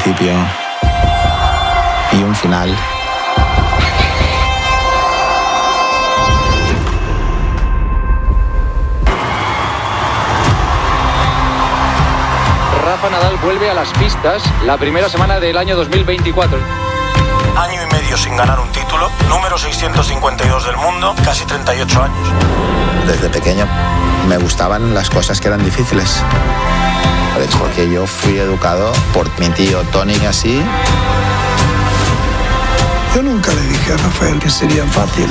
principio y un final. Rafa Nadal vuelve a las pistas la primera semana del año 2024. Año y medio sin ganar un título, número 652 del mundo, casi 38 años. Desde pequeño me gustaban las cosas que eran difíciles. Porque yo fui educado por mi tío Tony así. Yo nunca le dije a Rafael que sería fácil,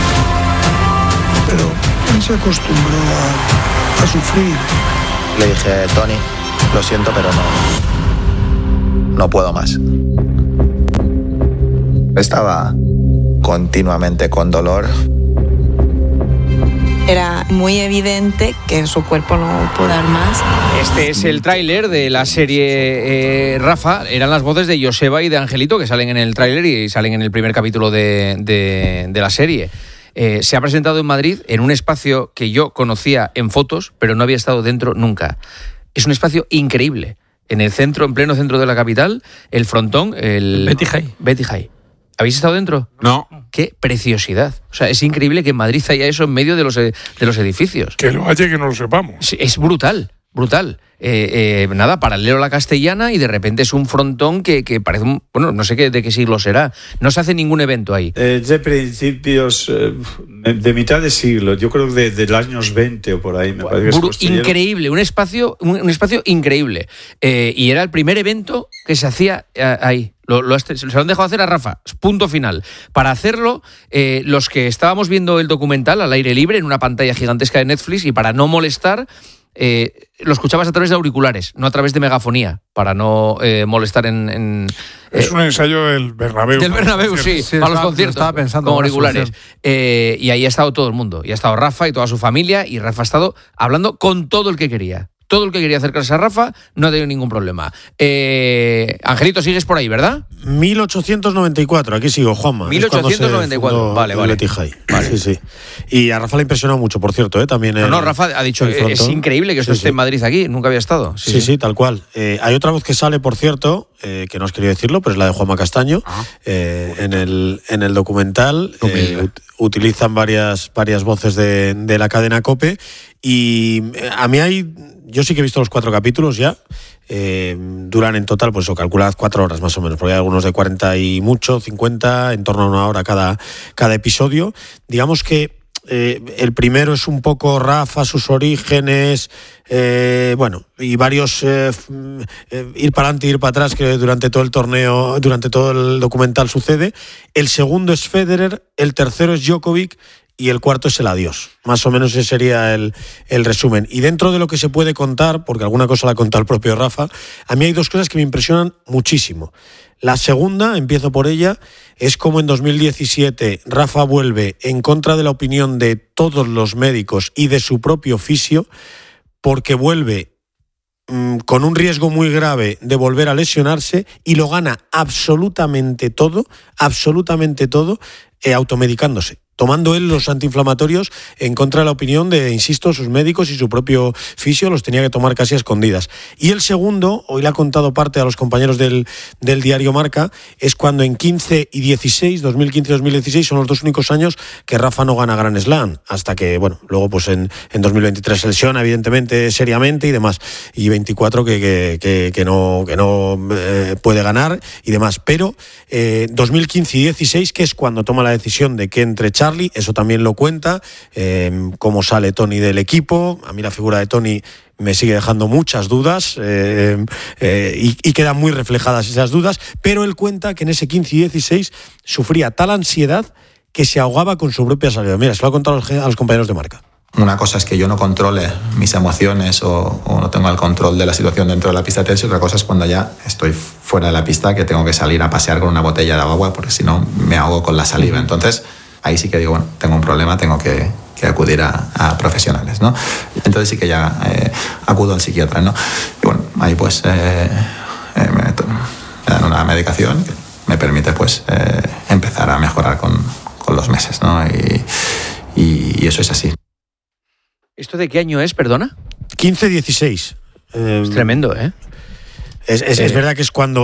pero él se acostumbró a sufrir. Le dije, Tony, lo siento, pero no puedo más. Estaba continuamente con dolor. Era muy evidente que su cuerpo no pudo dar más. Este es el tráiler de la serie Rafa. Eran las voces de Joseba y de Angelito que salen en el tráiler y salen en el primer capítulo de la serie. Se ha presentado en Madrid en un espacio que yo conocía en fotos, pero no había estado dentro nunca. Es un espacio increíble. En el centro, en pleno centro de la capital, el frontón, el Betty High. ¿Habéis estado dentro? No. ¡Qué preciosidad! O sea, es increíble que en Madrid haya eso en medio de los edificios. Que lo haya y que no lo sepamos. Sí, es brutal, brutal. Nada, paralelo a la Castellana y de repente es un frontón que parece un... Bueno, no sé de qué siglo será. No se hace ningún evento ahí. De principios de mitad de siglo, yo creo que de los años 20 o por ahí. Me parece que se construyeron. Increíble, un espacio increíble. Y era el primer evento que se hacía ahí. Se lo han dejado hacer a Rafa, punto final. Para hacerlo, los que estábamos viendo el documental al aire libre en una pantalla gigantesca de Netflix, y para no molestar, lo escuchabas a través de auriculares, no a través de megafonía, para no molestar es un ensayo del Bernabéu. Del Bernabéu, sí, para los conciertos, estaba pensando con auriculares. Y ahí ha estado todo el mundo. Y ha estado Rafa y toda su familia, y Rafa ha estado hablando con todo el que quería. Todo el que quería acercarse a Rafa no ha tenido ningún problema. Angelito, sigues por ahí, ¿verdad? 1894, aquí sigo, Juanma. 1894, vale. Vale. Sí. Y a Rafa le ha impresionado mucho, por cierto, también. No, Rafa ha dicho, es increíble que esto esté en Madrid aquí, nunca había estado. Sí, tal cual. Hay otra voz que sale, por cierto, que no os quería decirlo, pero es la de Juanma Castaño. En el documental utilizan varias voces de la cadena COPE, y a mí yo sí que he visto los 4 capítulos ya. Duran en total, pues calculad 4 horas más o menos, porque hay algunos de 40 y mucho, 50, en torno a 1 hora cada episodio. Digamos que el primero es un poco Rafa, sus orígenes, y varios ir para adelante y ir para atrás, que durante todo el torneo, durante todo el documental sucede. El segundo es Federer, el tercero es Djokovic, y el cuarto es el adiós. Más o menos ese sería el resumen. Y dentro de lo que se puede contar, porque alguna cosa la ha contado el propio Rafa, a mí hay 2 cosas que me impresionan muchísimo. La segunda, empiezo por ella, es como en 2017 Rafa vuelve en contra de la opinión de todos los médicos y de su propio fisio, porque vuelve con un riesgo muy grave de volver a lesionarse, y lo gana absolutamente todo, automedicándose, tomando él los antiinflamatorios en contra de la opinión de, insisto, sus médicos, y su propio fisio los tenía que tomar casi a escondidas. Y el segundo, hoy le ha contado parte a los compañeros del diario Marca, es cuando en 15 y 16, 2015 y 2016, son los 2 únicos años que Rafa no gana Grand Slam, hasta que, luego pues en 2023 se lesiona, evidentemente, seriamente y demás, y 24 que no puede ganar y demás. Pero 2015 y 16, que es cuando toma la decisión de que entre Charlie, eso también lo cuenta, cómo sale Tony del equipo. A mí la figura de Tony me sigue dejando muchas dudas, y quedan muy reflejadas esas dudas, pero él cuenta que en ese 15 y 16 sufría tal ansiedad que se ahogaba con su propia salida. Mira, se lo ha contado a los compañeros de Marca. Una cosa es que yo no controle mis emociones o no tenga el control de la situación dentro de la pista de tenis, y otra cosa es cuando ya estoy fuera de la pista, que tengo que salir a pasear con una botella de agua, porque si no me ahogo con la saliva. Entonces ahí sí que digo, tengo un problema, tengo que acudir a profesionales, ¿no? Entonces sí que ya acudo al psiquiatra, ¿no? Y ahí pues me dan una medicación que me permite pues empezar a mejorar con los meses, ¿no? Y eso es así. ¿Esto de qué año es, perdona? 15-16. Es tremendo, ¿eh? Es verdad que es cuando